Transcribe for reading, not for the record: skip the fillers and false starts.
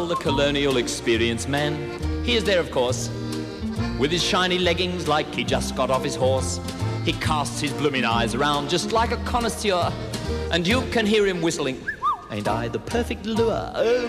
the colonial experience man. He is there, of course, with his shiny leggings like he just got off his horse. He casts his blooming eyes around just like a connoisseur, and you can hear him whistling, "Ain't I the perfect lure? Oh,